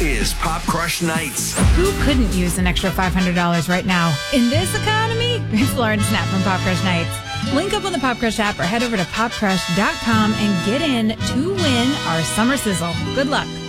is Pop Crush Nights. Who couldn't use an extra $500 right now? In this economy, it's Lauren Snap from Pop Crush Nights. Link up on the Pop Crush app or head over to popcrush.com and get in to win our summer sizzle. Good luck.